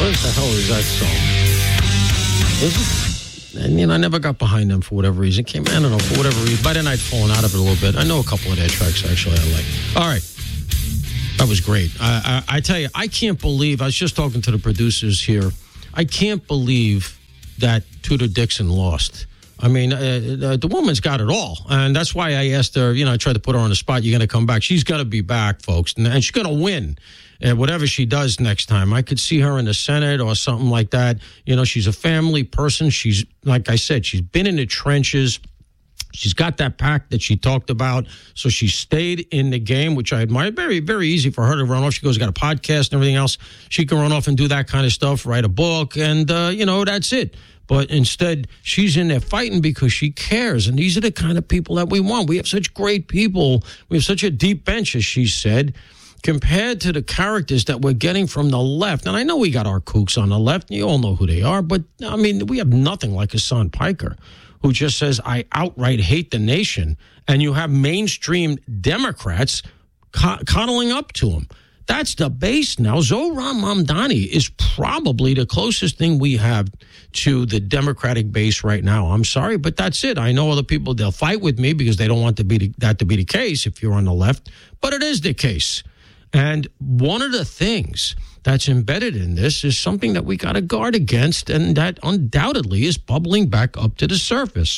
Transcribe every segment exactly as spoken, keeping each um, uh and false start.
What the hell is that song? Is it? And, you know, I never got behind them for whatever reason. Came, I don't know, for whatever reason. By then, I'd fallen out of it a little bit. I know a couple of their tracks, actually, I like. All right. That was great. I, I, I tell you, I can't believe, I was just talking to the producers here. I can't believe that Tudor Dixon lost. I mean, uh, the woman's got it all. And that's why I asked her, you know, I tried to put her on the spot. You're going to come back. She's going to be back, folks. And, and she's going to win. And whatever she does next time, I could see her in the Senate or something like that. You know, she's a family person. She's, like I said, she's been in the trenches. She's got that pack that she talked about. So she stayed in the game, which I admire. Very, very easy for her to run off. She goes, got a podcast and everything else. She can run off and do that kind of stuff, write a book, and, uh, you know, that's it. But instead, she's in there fighting because she cares. And these are the kind of people that we want. We have such great people. We have such a deep bench, as she said, compared to the characters that we're getting from the left. And I know we got our kooks on the left, and you all know who they are. But, I mean, we have nothing like Hassan Piker, who just says, I outright hate the nation. And you have mainstream Democrats co- coddling up to him. That's the base now. Zohran Mamdani is probably the closest thing we have to the Democratic base right now. I'm sorry, but that's it. I know other people, they'll fight with me because they don't want to be the, that to be the case if you're on the left, but it is the case. And one of the things that's embedded in this is something that we got to guard against, and that undoubtedly is bubbling back up to the surface.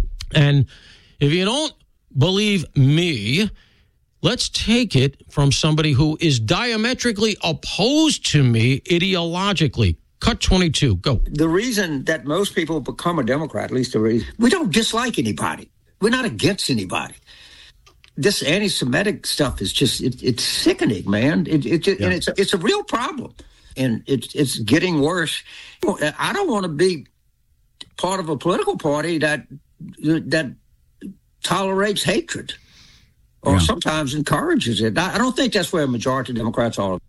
And if you don't believe me, let's take it from somebody who is diametrically opposed to me ideologically. Cut twenty-two, go. The reason that most people become a Democrat, at least the reason, we don't dislike anybody. We're not against anybody. This anti-Semitic stuff is just, it, it's sickening, man. It, it, yeah. And it's, it's a real problem. And it's, it's getting worse. I don't want to be part of a political party that that tolerates hatred or yeah. sometimes encourages it. I don't think that's where a majority of Democrats are.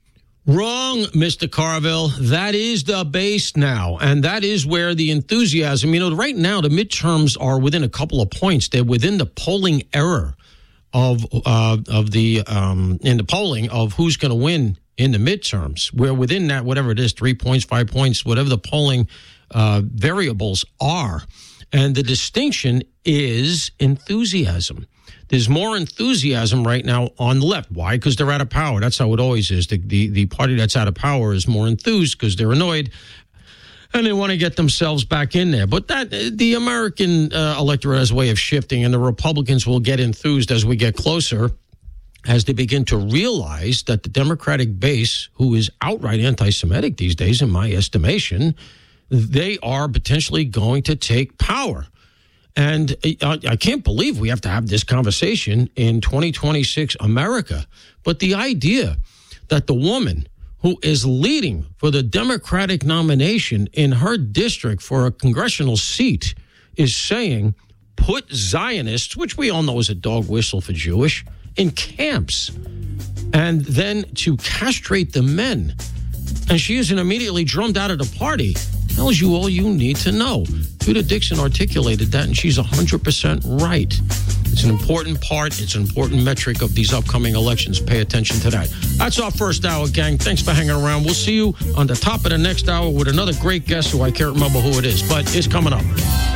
Wrong, Mister Carville. That is the base now, and that is where the enthusiasm, you know, right now the midterms are within a couple of points. They're within the polling error of uh, of the um, in the polling of who's going to win in the midterms. We're within that, whatever it is, three points, five points, whatever the polling uh, variables are. And the distinction is enthusiasm. There's more enthusiasm right now on the left. Why? Because they're out of power. That's how it always is. The, the, the party that's out of power is more enthused because they're annoyed and they want to get themselves back in there. But that the American uh, electorate has a way of shifting, and the Republicans will get enthused as we get closer, as they begin to realize that the Democratic base, who is outright anti-Semitic these days, in my estimation, they are potentially going to take power. And I can't believe we have to have this conversation in twenty twenty-six America. But the idea that the woman who is leading for the Democratic nomination in her district for a congressional seat is saying, put Zionists, which we all know is a dog whistle for Jewish, in camps, and then to castrate the men. And she isn't immediately drummed out of the party. Tells you all you need to know. Tudor Dixon articulated that, and she's one hundred percent right. It's an important part. It's an important metric of these upcoming elections. Pay attention to that. That's our first hour, gang. Thanks for hanging around. We'll see you on the top of the next hour with another great guest who I can't remember who it is, but it's coming up.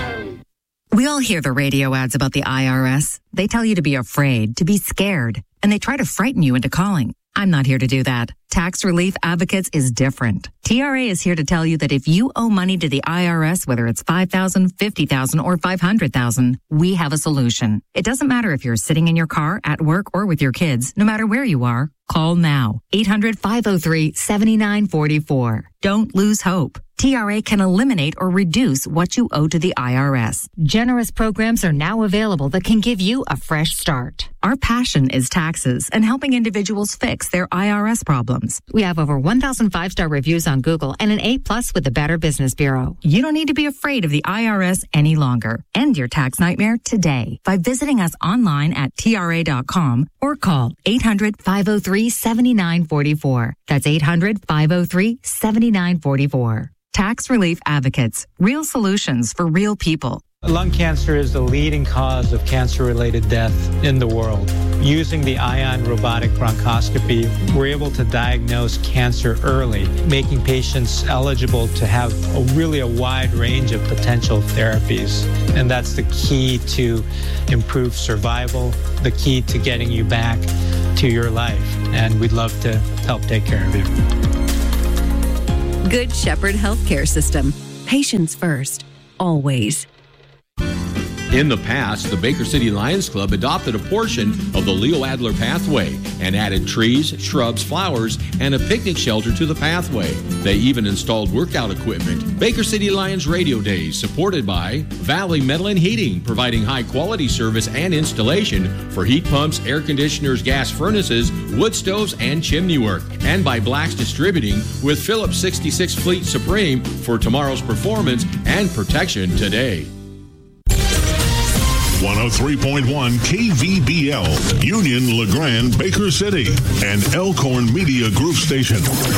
We all hear the radio ads about the I R S. They tell you to be afraid, to be scared, and they try to frighten you into calling. I'm not here to do that. Tax Relief Advocates is different. T R A is here to tell you that if you owe money to the I R S, whether it's five thousand dollars, fifty thousand dollars, or five hundred thousand dollars, we have a solution. It doesn't matter if you're sitting in your car, at work, or with your kids. No matter where you are, call now. eight hundred, five oh three, seven nine four four. Don't lose hope. T R A can eliminate or reduce what you owe to the I R S. Generous programs are now available that can give you a fresh start. Our passion is taxes and helping individuals fix their I R S problems. We have over one thousand five-star reviews on Google and an A plus with the Better Business Bureau. You don't need to be afraid of the I R S any longer. End your tax nightmare today by visiting us online at T R A dot com or call eight hundred, five oh three, seven nine four four. That's eight hundred, five oh three, seven nine four four. Tax Relief Advocates. Real solutions for real people. Lung cancer is the leading cause of cancer-related death in the world. Using the Ion robotic bronchoscopy, we're able to diagnose cancer early, making patients eligible to have a really a wide range of potential therapies. And that's the key to improved survival, the key to getting you back to your life. And we'd love to help take care of you. Good Shepherd Healthcare System. Patients first. Always. In the past, the Baker City Lions Club adopted a portion of the Leo Adler pathway and added trees, shrubs, flowers, and a picnic shelter to the pathway. They even installed workout equipment. Baker City Lions Radio Days, supported by Valley Metal and Heating, providing high-quality service and installation for heat pumps, air conditioners, gas furnaces, wood stoves, and chimney work. And by Black's Distributing with Phillips sixty-six Fleet Supreme for tomorrow's performance and protection today. one oh three point one K V B L, Union, LeGrand, Baker City, and Elkhorn Media Group station.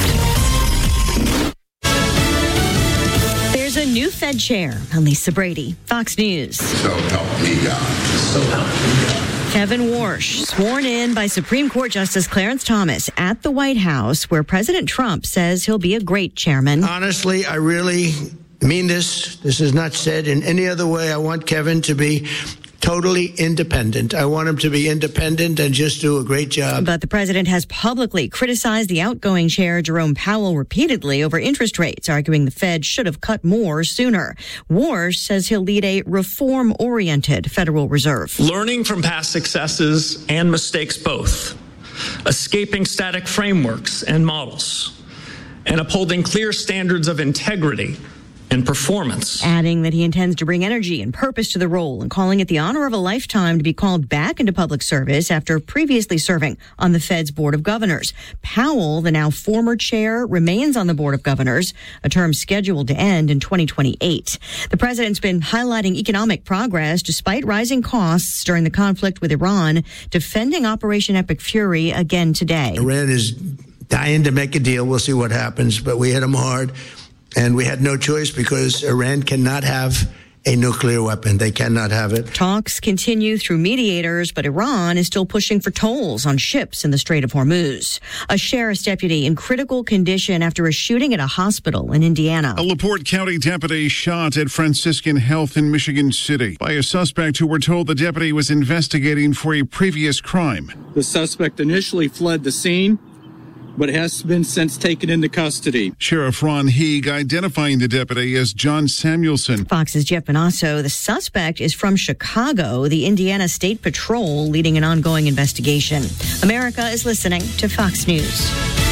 There's a new Fed chair. I'm Lisa Brady, Fox News. So help me God. So help me God. Kevin Warsh, sworn in by Supreme Court Justice Clarence Thomas at the White House, where President Trump says he'll be a great chairman. Honestly, I really mean this. This is not said in any other way. I want Kevin to be totally independent. I want him to be independent and just do a great job. But the president has publicly criticized the outgoing chair, Jerome Powell, repeatedly over interest rates, arguing the Fed should have cut more sooner. Warsh says he'll lead a reform-oriented Federal Reserve. Learning from past successes and mistakes both, escaping static frameworks and models, and upholding clear standards of integrity and performance. Adding that he intends to bring energy and purpose to the role and calling it the honor of a lifetime to be called back into public service after previously serving on the Fed's Board of Governors. Powell, the now former chair, remains on the Board of Governors, a term scheduled to end in twenty twenty-eight. The president's been highlighting economic progress despite rising costs during the conflict with Iran, defending Operation Epic Fury again today. Iran is dying to make a deal. We'll see what happens, but we hit them hard. And we had no choice because Iran cannot have a nuclear weapon. They cannot have it. Talks continue through mediators, but Iran is still pushing for tolls on ships in the Strait of Hormuz. A sheriff's deputy in critical condition after a shooting at a hospital in Indiana. A LaPorte County deputy shot at Franciscan Health in Michigan City by a suspect who we're told the deputy was investigating for a previous crime. The suspect initially fled the scene, but has been since taken into custody. Sheriff Ron Heeg identifying the deputy as John Samuelson. Fox's Jeff Bonasso. The suspect is from Chicago, the Indiana State Patrol leading an ongoing investigation. America is listening to Fox News.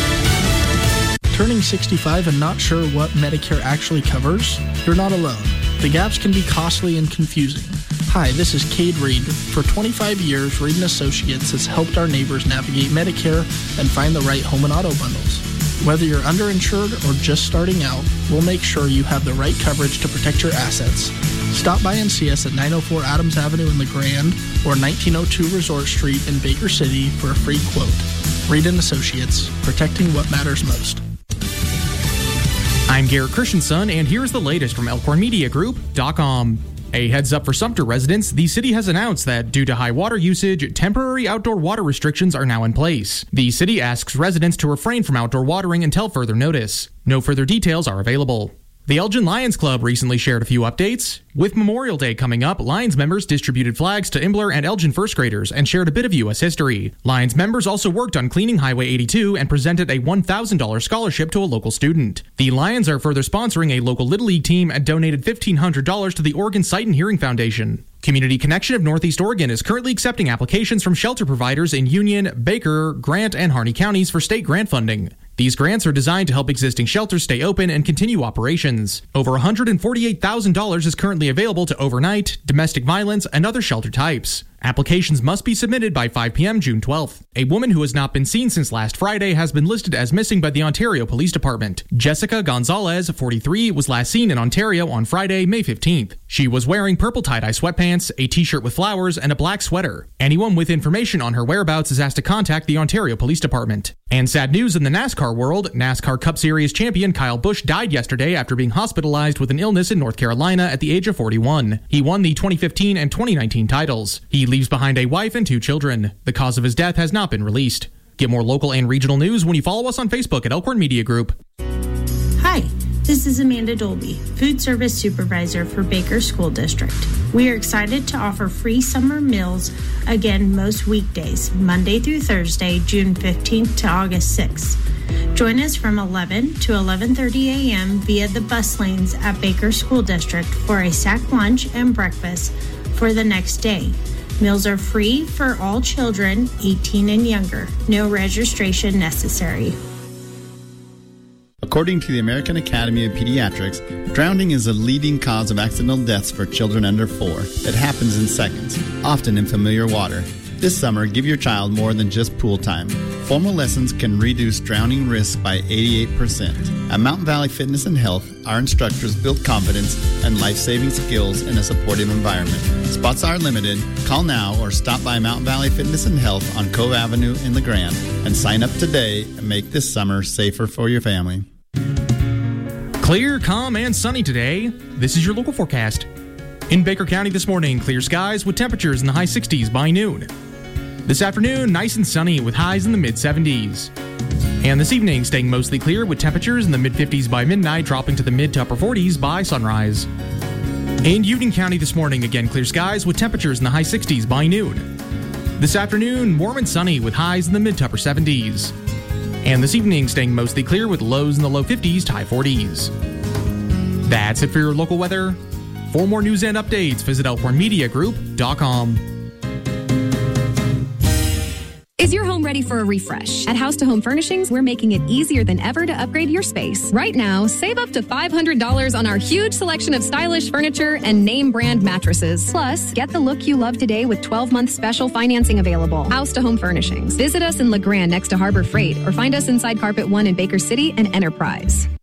Turning sixty-five and not sure what Medicare actually covers? You're not alone. The gaps can be costly and confusing. Hi, this is Cade Reed. For twenty-five years, Reed and Associates has helped our neighbors navigate Medicare and find the right home and auto bundles. Whether you're underinsured or just starting out, we'll make sure you have the right coverage to protect your assets. Stop by and see us at nine oh four Adams Avenue in LeGrand or nineteen oh two Resort Street in Baker City for a free quote. Reed and Associates, protecting what matters most. I'm Garrett Christensen, and here's the latest from Elkhorn Media Group dot com. A heads up for Sumter residents, the city has announced that due to high water usage, temporary outdoor water restrictions are now in place. The city asks residents to refrain from outdoor watering until further notice. No further details are available. The Elgin Lions Club recently shared a few updates. With Memorial Day coming up, Lions members distributed flags to Imbler and Elgin first graders and shared a bit of U S history. Lions members also worked on cleaning Highway eighty-two and presented a one thousand dollars scholarship to a local student. The Lions are further sponsoring a local Little League team and donated fifteen hundred dollars to the Oregon Sight and Hearing Foundation. Community Connection of Northeast Oregon is currently accepting applications from shelter providers in Union, Baker, Grant, and Harney counties for state grant funding. These grants are designed to help existing shelters stay open and continue operations. Over one hundred forty-eight thousand dollars is currently available to overnight, domestic violence, and other shelter types. Applications must be submitted by five p.m. June twelfth. A woman who has not been seen since last Friday has been listed as missing by the Ontario Police Department. Jessica Gonzalez, forty-three, was last seen in Ontario on Friday, May fifteenth. She was wearing purple tie-dye sweatpants, a t-shirt with flowers, and a black sweater. Anyone with information on her whereabouts is asked to contact the Ontario Police Department. And sad news in the NASCAR world, NASCAR Cup Series champion Kyle Busch died yesterday after being hospitalized with an illness in North Carolina at the age of forty-one. He won the twenty fifteen and twenty nineteen titles. He leaves behind a wife and two children. The cause of his death has not been released. Get more local and regional news when you follow us on Facebook at Elkhorn Media Group. Hi, this is Amanda Dolby, Food Service Supervisor for Baker School District. We are excited to offer free summer meals again most weekdays, Monday through Thursday, June fifteenth to August sixth. Join us from eleven to eleven thirty a.m. via the bus lanes at Baker School District for a sack lunch and breakfast for the next day. Meals are free for all children eighteen and younger. No registration necessary. According to the American Academy of Pediatrics, drowning is a leading cause of accidental deaths for children under four. It happens in seconds, often in familiar water. This summer, give your child more than just pool time. Formal lessons can reduce drowning risk by eighty-eight percent. At Mountain Valley Fitness and Health, our instructors build confidence and life-saving skills in a supportive environment. Spots are limited. Call now or stop by Mountain Valley Fitness and Health on Cove Avenue in LeGrand and sign up today and make this summer safer for your family. Clear, calm, and sunny today. This is your local forecast. In Baker County this morning, clear skies with temperatures in the high sixties by noon. This afternoon, nice and sunny with highs in the mid seventies. And this evening, staying mostly clear with temperatures in the mid fifties by midnight, dropping to the mid to upper forties by sunrise. In Union County this morning, again clear skies with temperatures in the high sixties by noon. This afternoon, warm and sunny with highs in the mid to upper seventies. And this evening, staying mostly clear with lows in the low fifties to high forties. That's it for your local weather. For more news and updates, visit elkhorn media group dot com. Is your home ready for a refresh? At House to Home Furnishings, we're making it easier than ever to upgrade your space. Right now, save up to five hundred dollars on our huge selection of stylish furniture and name brand mattresses. Plus, get the look you love today with twelve-month special financing available. House to Home Furnishings. Visit us in LeGrand next to Harbor Freight or find us inside Carpet One in Baker City and Enterprise.